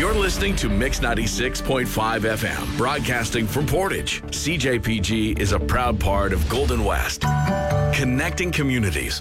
You're listening to Mix 96.5 FM, broadcasting from Portage. CJPG is a proud part of Golden West, connecting communities.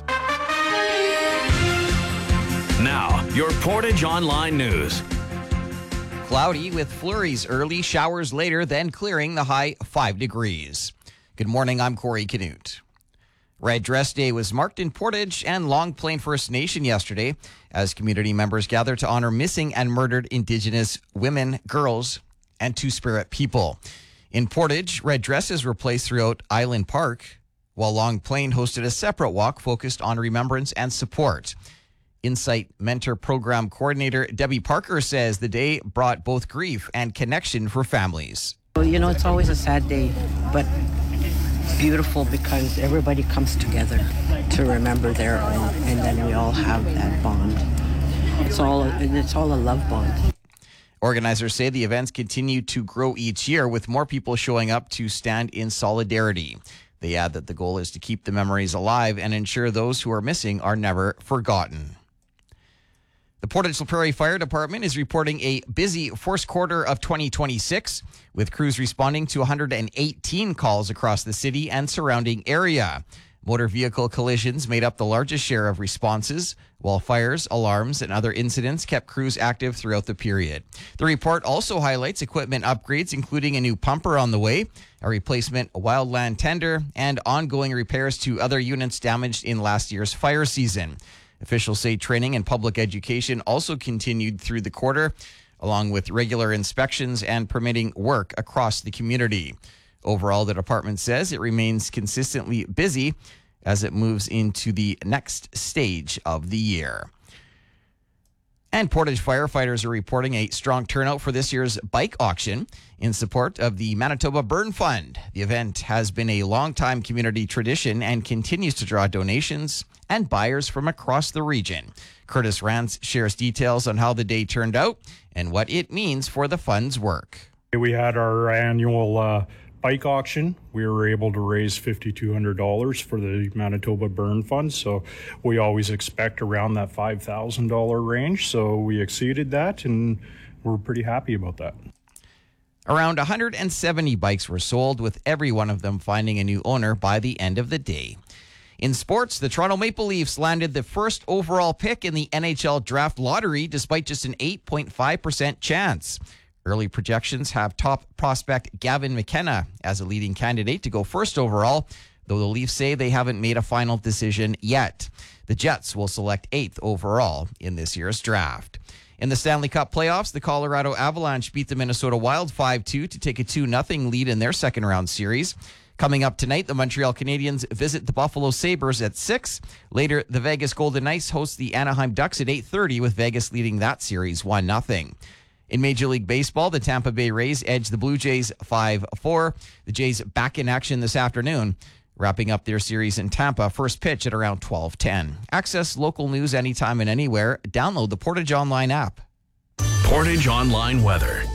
Now, your Portage Online News. Cloudy with flurries early, showers later, then clearing, the high 5 degrees. Good morning, I'm Corey Canute. Red Dress Day was marked in Portage and Long Plain First Nation yesterday as community members gathered to honor missing and murdered Indigenous women, girls, and Two-Spirit people. In Portage, red dresses were placed throughout Island Park, while Long Plain hosted a separate walk focused on remembrance and support. Insight Mentor Program Coordinator Debbie Parker says the day brought both grief and connection for families. Well, you know, it's always a sad day, but beautiful because everybody comes together to remember their own, and then we all have that bond. It's all a love bond. Organizers say the events continue to grow each year with more people showing up to stand in solidarity. They add that the goal is to keep the memories alive and ensure those who are missing are never forgotten. The Portage La Prairie Fire Department is reporting a busy first quarter of 2026, with crews responding to 118 calls across the city and surrounding area. Motor vehicle collisions made up the largest share of responses, while fires, alarms, and other incidents kept crews active throughout the period. The report also highlights equipment upgrades, including a new pumper on the way, a replacement wildland tender, and ongoing repairs to other units damaged in last year's fire season. Officials say training and public education also continued through the quarter, along with regular inspections and permitting work across the community. Overall, the department says it remains consistently busy as it moves into the next stage of the year. And Portage firefighters are reporting a strong turnout for this year's bike auction in support of the Manitoba Burn Fund. The event has been a long-time community tradition and continues to draw donations and buyers from across the region. Curtis Rance shares details on how the day turned out and what it means for the fund's work. We had our annual bike auction. We were able to raise $5,200 for the Manitoba Burn Fund, so we always expect around that $5,000 range, so we exceeded that and we're pretty happy about that. Around 170 bikes were sold, with every one of them finding a new owner by the end of the day. In sports, the Toronto Maple Leafs landed the first overall pick in the NHL draft lottery despite just an 8.5% chance. Early projections have top prospect Gavin McKenna as a leading candidate to go first overall, though the Leafs say they haven't made a final decision yet. The Jets will select 8th overall in this year's draft. In the Stanley Cup playoffs, the Colorado Avalanche beat the Minnesota Wild 5-2 to take a 2-0 lead in their second-round series. Coming up tonight, the Montreal Canadiens visit the Buffalo Sabres at 6. Later, the Vegas Golden Knights host the Anaheim Ducks at 8:30, with Vegas leading that series 1-0. In Major League Baseball, the Tampa Bay Rays edged the Blue Jays 5-4. The Jays back in action this afternoon, wrapping up their series in Tampa. First pitch at around 12:10. Access local news anytime and anywhere. Download the Portage Online app. Portage Online weather.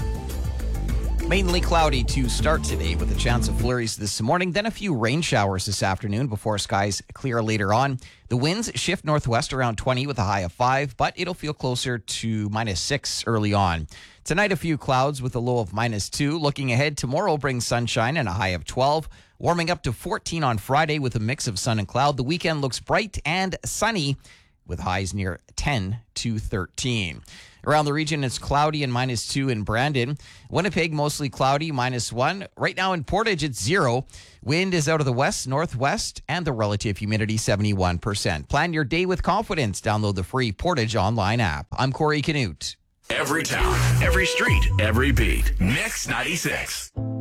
Mainly cloudy to start today with a chance of flurries this morning, then a few rain showers this afternoon before skies clear later on. The winds shift northwest around 20 with a high of 5, but it'll feel closer to -6 early on. Tonight, a few clouds with a low of -2. Looking ahead, tomorrow brings sunshine and a high of 12, warming up to 14 on Friday with a mix of sun and cloud. The weekend looks bright and sunny with highs near 10 to 13. Around the region, it's cloudy and -2 in Brandon. Winnipeg, mostly cloudy, -1. Right now in Portage, it's 0. Wind is out of the west-northwest, and the relative humidity 71%. Plan your day with confidence. Download the free Portage Online app. I'm Corey Canute. Every town, every street, every beat. Mix 96.